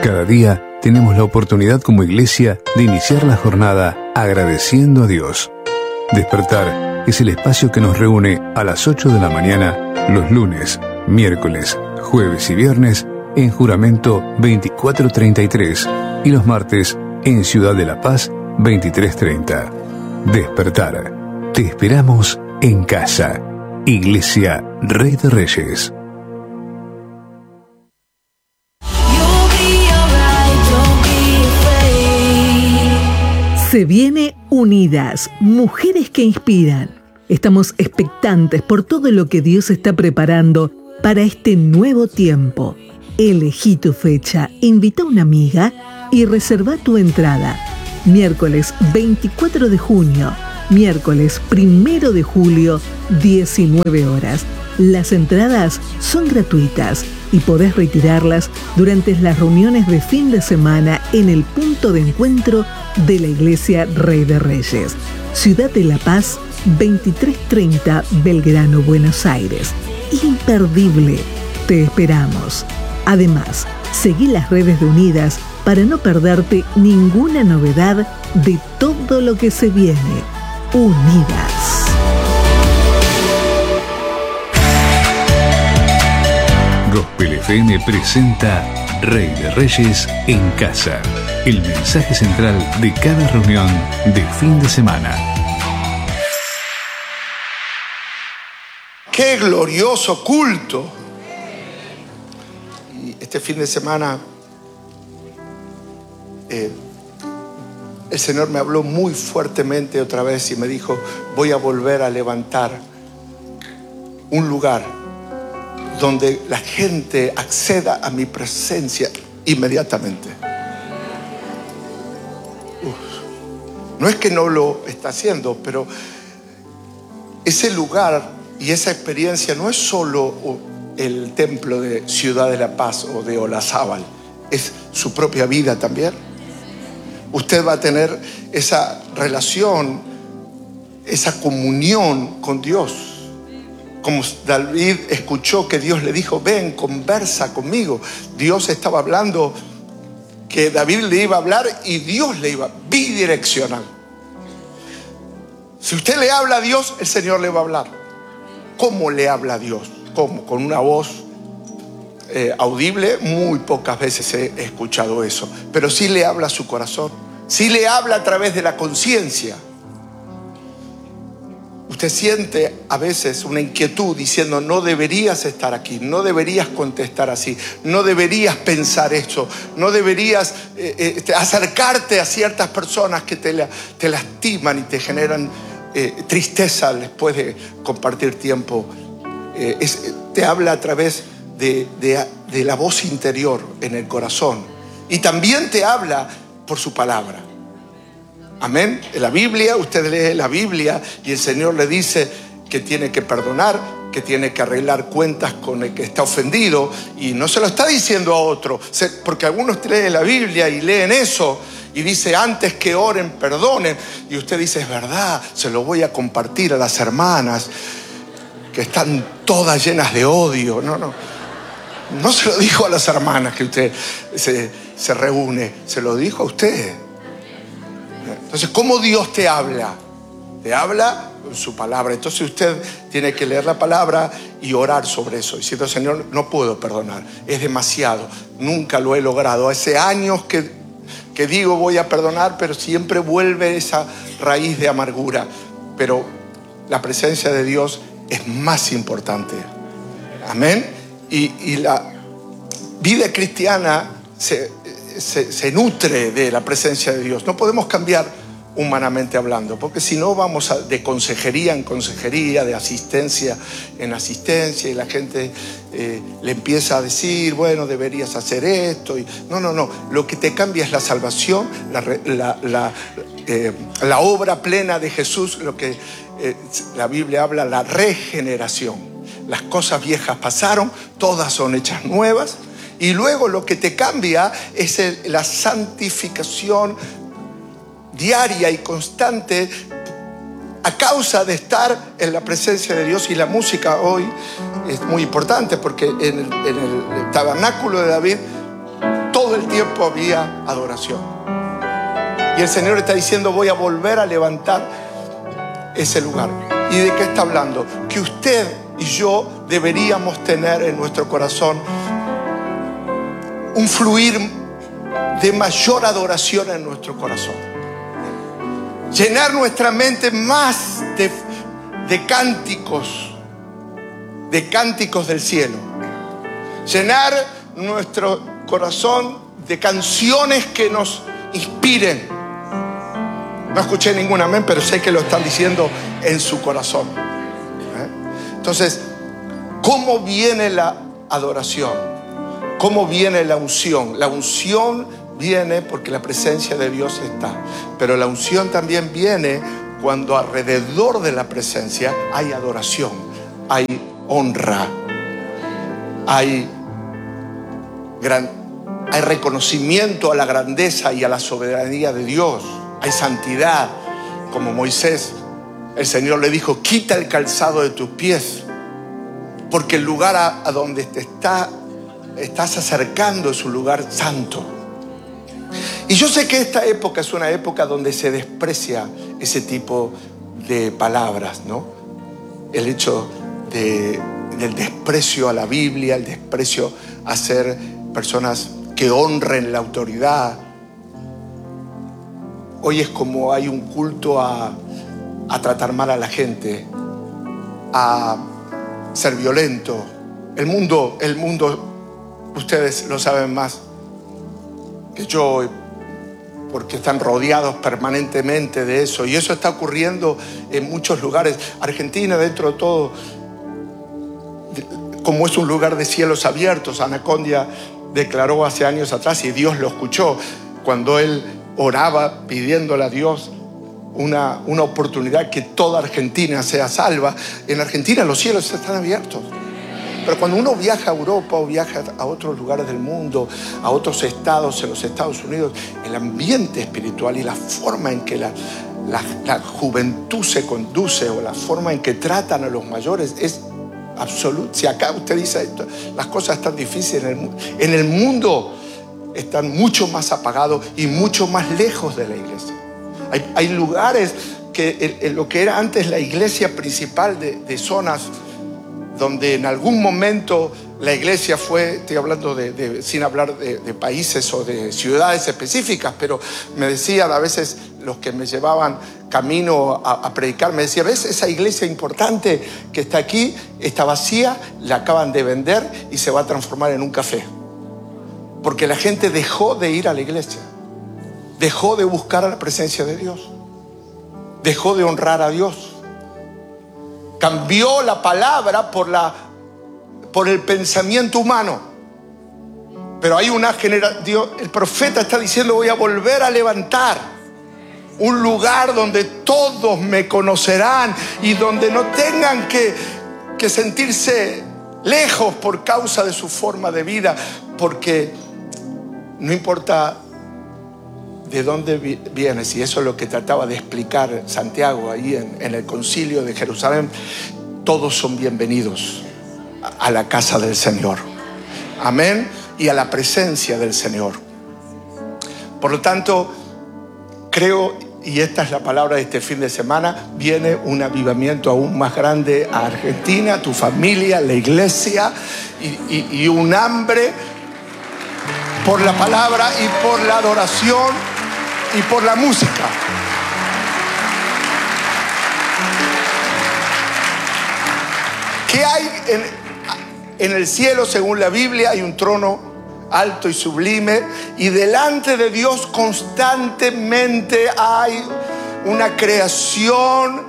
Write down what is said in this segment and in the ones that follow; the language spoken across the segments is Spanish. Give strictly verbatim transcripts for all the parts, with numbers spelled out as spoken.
Cada día tenemos la oportunidad como iglesia de iniciar la jornada agradeciendo a Dios. Despertar es el espacio que nos reúne a las ocho de la mañana los lunes, miércoles, jueves y viernes en Juramento veinticuatro treinta y tres y los martes en Ciudad de la Paz veintitrés treinta. Despertar. Te esperamos en casa. Iglesia Rey de Reyes. Se viene Unidas, mujeres que inspiran. Estamos expectantes por todo lo que Dios está preparando para este nuevo tiempo. Elegí tu fecha, invita a una amiga y reserva tu entrada. Miércoles veinticuatro de junio, miércoles primero de julio, diecinueve horas. Las entradas son gratuitas y podés retirarlas durante las reuniones de fin de semana en el punto de encuentro de la Iglesia Rey de Reyes. Ciudad de la Paz, veintitrés treinta, Belgrano, Buenos Aires. Imperdible. Te esperamos. Además, seguí las redes de Unidas para no perderte ninguna novedad de todo lo que se viene. Unidas. Gospel F M presenta Rey de Reyes en casa. El mensaje central de cada reunión de fin de semana. ¡Qué glorioso culto! Y este fin de semana eh, el Señor me habló muy fuertemente otra vez y me dijo: voy a volver a levantar un lugar donde la gente acceda a mi presencia inmediatamente. Uf. No es que no lo está haciendo, pero ese lugar y esa experiencia no es solo el templo de Ciudad de la Paz o de Olazábal, es su propia vida también. Usted va a tener esa relación, esa comunión con Dios. Como David escuchó que Dios le dijo: ven, conversa conmigo. Dios estaba hablando que David le iba a hablar y Dios le iba, bidireccional. Si usted le habla a Dios, el Señor le va a hablar. ¿Cómo le habla a Dios? ¿Cómo? ¿Con una voz eh, audible? Muy pocas veces he escuchado eso. Pero sí le habla a su corazón. Sí le habla a través de la conciencia. Usted siente a veces una inquietud diciendo: no deberías estar aquí, no deberías contestar así, no deberías pensar esto, no deberías eh, eh, acercarte a ciertas personas que te, la, te lastiman y te generan eh, tristeza después de compartir tiempo. Eh, es, te habla a través de, de, de la voz interior en el corazón, y también te habla por su palabra. Amén. En la Biblia, usted lee la Biblia y el Señor le dice que tiene que perdonar, que tiene que arreglar cuentas con el que está ofendido, y no se lo está diciendo a otro, porque algunos leen la Biblia y leen eso y dice: antes que oren, perdonen, y usted dice: es verdad, se lo voy a compartir a las hermanas que están todas llenas de odio. No, no, no se lo dijo a las hermanas que usted se, se reúne, se lo dijo a usted. Entonces, ¿cómo Dios te habla? Te habla con su palabra. Entonces usted tiene que leer la palabra y orar sobre eso, diciendo: Señor, no puedo perdonar, es demasiado, nunca lo he logrado. Hace años que, que digo voy a perdonar, pero siempre vuelve esa raíz de amargura. Pero la presencia de Dios es más importante. Amén. Y, y la vida cristiana se... Se, se nutre de la presencia de Dios. No podemos cambiar humanamente hablando, porque si no vamos a, de consejería en consejería, de asistencia en asistencia, y la gente eh, le empieza a decir: bueno, deberías hacer esto. Y, no, no, no. Lo que te cambia es la salvación, la, la, la, eh, la obra plena de Jesús, lo que eh, la Biblia habla, la regeneración. Las cosas viejas pasaron, todas son hechas nuevas. Y luego lo que te cambia es el, la santificación diaria y constante a causa de estar en la presencia de Dios. Y la música hoy es muy importante, porque en el, en el tabernáculo de David todo todo el tiempo había adoración. Y el Señor está diciendo, voy a volver a levantar ese lugar. ¿Y de qué está hablando? Que usted y yo deberíamos tener en nuestro corazón un fluir de mayor adoración en nuestro corazón. Llenar nuestra mente más de, de cánticos, de cánticos del cielo. Llenar nuestro corazón de canciones que nos inspiren. No escuché ningún amén, pero sé que lo están diciendo en su corazón. ¿Eh? Entonces, ¿cómo viene la adoración? ¿Cómo viene la unción? La unción viene porque la presencia de Dios está. Pero la unción también viene cuando alrededor de la presencia hay adoración, hay honra, hay, gran, hay reconocimiento a la grandeza y a la soberanía de Dios. Hay santidad. Como Moisés, el Señor le dijo, quita el calzado de tus pies, porque el lugar a, a donde te está, estás acercando es un lugar santo. Y yo sé que esta época es una época donde se desprecia ese tipo de palabras, ¿no? El hecho de, del desprecio a la Biblia, el desprecio a ser personas que honren la autoridad. Hoy es como hay un culto a, a tratar mal a la gente, a ser violento. El mundo, el mundo, ustedes lo saben más que yo, porque están rodeados permanentemente de eso. Y eso está ocurriendo en muchos lugares. Argentina, dentro de todo, como es un lugar de cielos abiertos, Anacondia declaró hace años atrás, y Dios lo escuchó, cuando él oraba pidiéndole a Dios una, una oportunidad que toda Argentina sea salva. En Argentina los cielos están abiertos. Pero cuando uno viaja a Europa o viaja a otros lugares del mundo, a otros estados en los Estados Unidos, el ambiente espiritual y la forma en que la, la, la juventud se conduce, o la forma en que tratan a los mayores, es absoluta. Si acá usted dice esto, las cosas están difíciles en el, en el mundo, están mucho más apagados y mucho más lejos de la iglesia. Hay, hay lugares que en lo que era antes la iglesia principal de, de zonas donde en algún momento la iglesia fue, estoy hablando de, de sin hablar de, de países o de ciudades específicas, pero me decían a veces los que me llevaban camino a, a predicar, me decían, ¿ves esa iglesia importante que está aquí? Está vacía, la acaban de vender y se va a transformar en un café. Porque la gente dejó de ir a la iglesia, dejó de buscar a la presencia de Dios, dejó de honrar a Dios. Cambió la palabra por, la, por el pensamiento humano. Pero hay una generación, el profeta está diciendo, voy a volver a levantar un lugar donde todos me conocerán y donde no tengan que, que sentirse lejos por causa de su forma de vida, porque no importa de dónde vienes, y eso es lo que trataba de explicar Santiago ahí en, en el concilio de Jerusalén, todos son bienvenidos a, a la casa del Señor. Amén. Y a la presencia del Señor. Por lo tanto, creo, y esta es la palabra de este fin de semana, viene un avivamiento aún más grande a Argentina, a tu familia, a la iglesia, y, y, y un hambre por la palabra y por la adoración y por la música. ¿Qué hay en, en el cielo? Según la Biblia, hay un trono alto y sublime, y delante de Dios constantemente hay una creación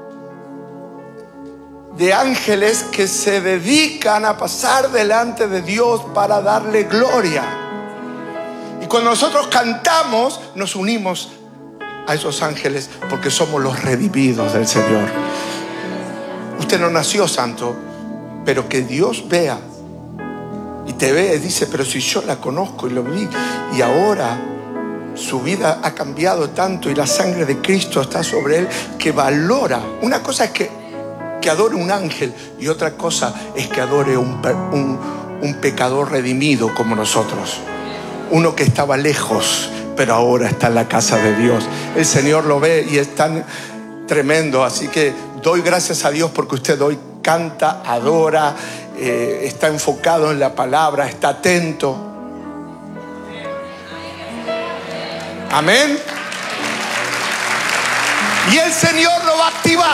de ángeles que se dedican a pasar delante de Dios para darle gloria. Y cuando nosotros cantamos, nos unimos a esos ángeles porque somos los redimidos del Señor. Usted no nació santo, pero que Dios vea y te ve y dice, pero si yo la conozco y lo vi, y ahora su vida ha cambiado tanto y la sangre de Cristo está sobre él, que valora. Una cosa es que, que adore un ángel, y otra cosa es que adore un, un, un pecador redimido como nosotros. Uno que estaba lejos, pero ahora está en la casa de Dios. El Señor lo ve y es tan tremendo. Así que doy gracias a Dios porque usted hoy canta, adora, eh, está enfocado en la palabra, está atento. Amén. Y el Señor lo va a activar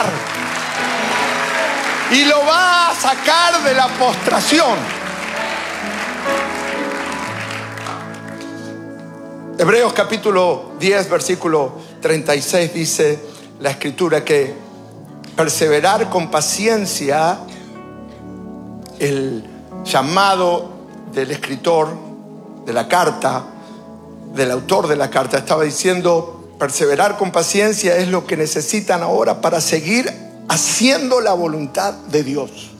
y lo va a sacar de la postración. Hebreos capítulo diez, versículo treinta y seis dice la escritura que perseverar con paciencia, el llamado del escritor de la carta, del autor de la carta, estaba diciendo: perseverar con paciencia es lo que necesitan ahora para seguir haciendo la voluntad de Dios.